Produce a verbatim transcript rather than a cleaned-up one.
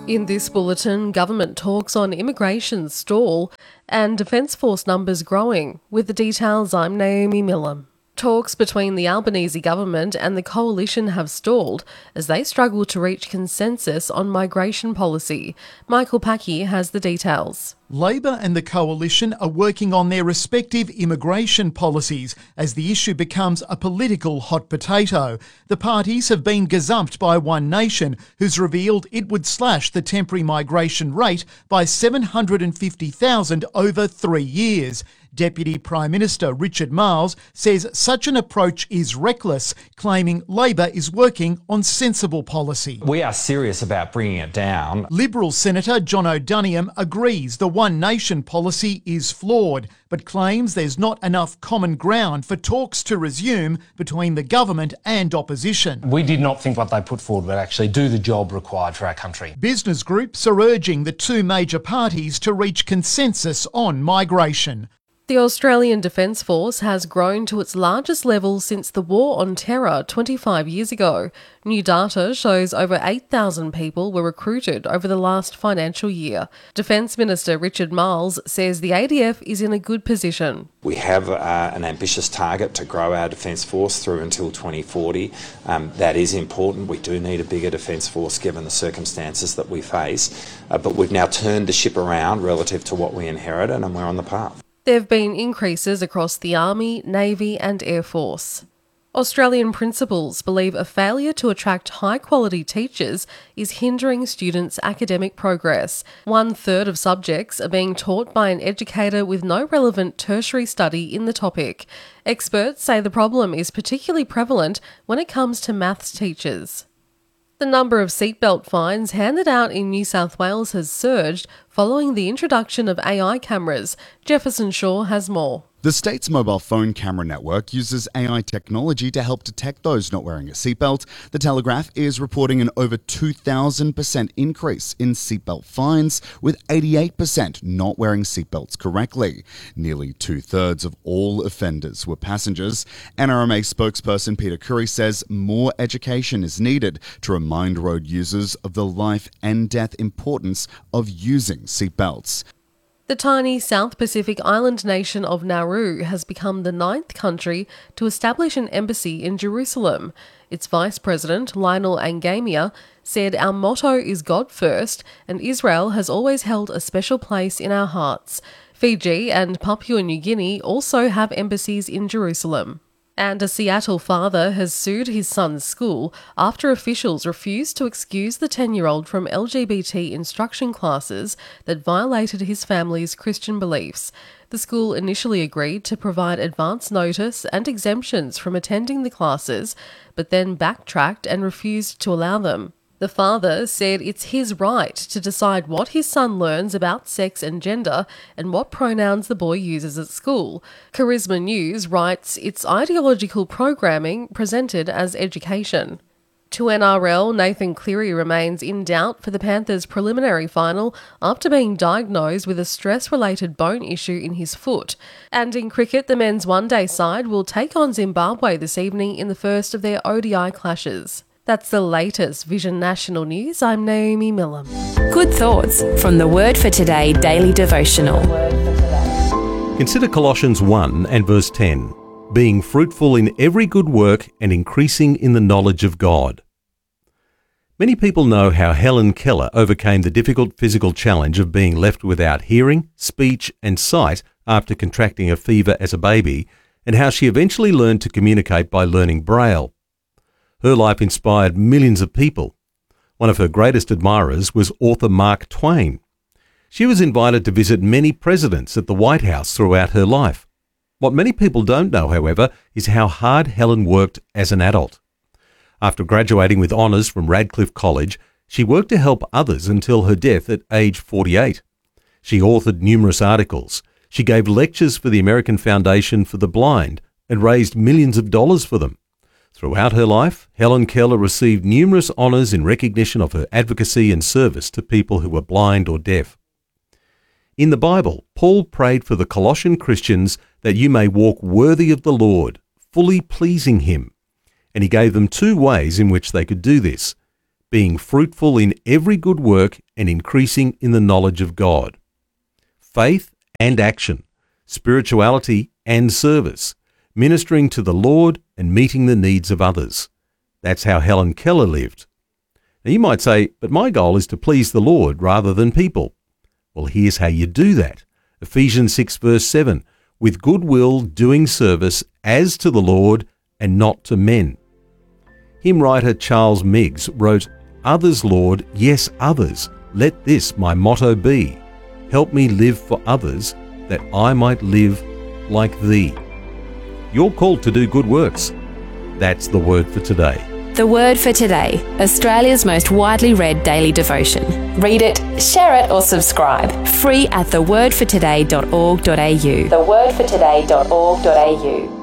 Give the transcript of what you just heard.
In this bulletin, government talks on immigration stall and Defence Force numbers growing. With the details, I'm Naomi Millam. Talks between the Albanese government and the coalition have stalled as they struggle to reach consensus on migration policy. Michael Packy has the details. Labor and the coalition are working on their respective immigration policies as the issue becomes a political hot potato. The parties have been gazumped by One Nation, who's revealed it would slash the temporary migration rate by seven hundred fifty thousand over three years. Deputy Prime Minister Richard Marles says such an approach is reckless, claiming Labor is working on sensible policy. We are serious about bringing it down. Liberal Senator John O'Doniam agrees the One Nation policy is flawed, but claims there's not enough common ground for talks to resume between the government and opposition. We did not think what they put forward would actually do the job required for our country. Business groups are urging the two major parties to reach consensus on migration. The Australian Defence Force has grown to its largest level since the War on Terror twenty-five years ago. New data shows over eight thousand people were recruited over the last financial year. Defence Minister Richard Marles says the A D F is in a good position. We have uh, an ambitious target to grow our Defence Force through until twenty forty. Um, that is important. We do need a bigger Defence Force given the circumstances that we face. Uh, but we've now turned the ship around relative to what we inherited, and we're on the path. There have been increases across the Army, Navy and Air Force. Australian principals believe a failure to attract high-quality teachers is hindering students' academic progress. One-third of subjects are being taught by an educator with no relevant tertiary study in the topic. Experts say the problem is particularly prevalent when it comes to maths teachers. The number of seatbelt fines handed out in New South Wales has surged following the introduction of A I cameras. Jefferson Shaw has more. The state's mobile phone camera network uses A I technology to help detect those not wearing a seatbelt. The Telegraph is reporting an over two thousand percent increase in seatbelt fines, with eighty-eight percent not wearing seatbelts correctly. Nearly two-thirds of all offenders were passengers. N R M A spokesperson Peter Curry says more education is needed to remind road users of the life and death importance of using seatbelts. The tiny South Pacific island nation of Nauru has become the ninth country to establish an embassy in Jerusalem. Its Vice President, Lionel Angamia, said, "Our motto is God first, and Israel has always held a special place in our hearts." Fiji and Papua New Guinea also have embassies in Jerusalem. And a Seattle father has sued his son's school after officials refused to excuse the ten-year-old from L G B T instruction classes that violated his family's Christian beliefs. The school initially agreed to provide advance notice and exemptions from attending the classes, but then backtracked and refused to allow them. The father said it's his right to decide what his son learns about sex and gender and what pronouns the boy uses at school. Charisma News writes it's ideological programming presented as education. To N R L, Nathan Cleary remains in doubt for the Panthers' preliminary final after being diagnosed with a stress-related bone issue in his foot. And in cricket, the men's one-day side will take on Zimbabwe this evening in the first of their O D I clashes. That's the latest Vision National News. I'm Naomi Millam. Good thoughts from the Word for Today daily devotional. Consider Colossians one and verse ten, being fruitful in every good work and increasing in the knowledge of God. Many people know how Helen Keller overcame the difficult physical challenge of being left without hearing, speech and sight after contracting a fever as a baby, and how she eventually learned to communicate by learning Braille. Her life inspired millions of people. One of her greatest admirers was author Mark Twain. She was invited to visit many presidents at the White House throughout her life. What many people don't know, however, is how hard Helen worked as an adult. After graduating with honours from Radcliffe College, she worked to help others until her death at age forty-eight. She authored numerous articles. She gave lectures for the American Foundation for the Blind and raised millions of dollars for them. Throughout her life, Helen Keller received numerous honours in recognition of her advocacy and service to people who were blind or deaf. In the Bible, Paul prayed for the Colossian Christians that you may walk worthy of the Lord, fully pleasing him. And he gave them two ways in which they could do this: being fruitful in every good work and increasing in the knowledge of God. Faith and action, spirituality and service, ministering to the Lord and meeting the needs of others. That's how Helen Keller lived. Now you might say, but my goal is to please the Lord rather than people. Well, here's how you do that. Ephesians six verse seven, with goodwill doing service as to the Lord and not to men. Hymn writer Charles Miggs wrote, Others, Lord, yes, others, let this my motto be. Help me live for others, that I might live like thee. You're called to do good works. That's the word for today. The Word for Today, Australia's most widely read daily devotion. Read it, share it or subscribe. Free at the word for today dot org dot a u. the word for today dot org dot a u.